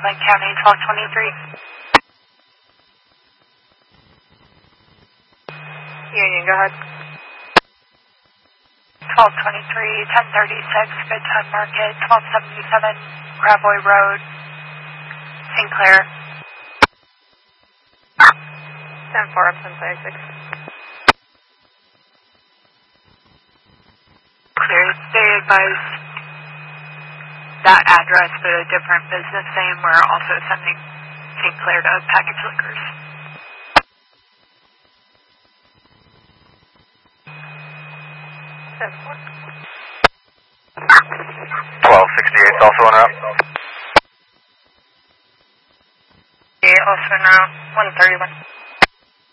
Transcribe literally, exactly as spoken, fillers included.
Lake County, twelve twenty-three. Union, go ahead. twelve twenty-three, ten thirty-six, Good Time Market, twelve seventy-seven, Gravois Road, Saint Clair. ten four up, ten thirty-six. Clear. They advise that address, but a different business name. We're also sending Saint Clair to Package Liquors. ten four. twelve sixty-eight, also en route. Yeah, also now, one thirty-one.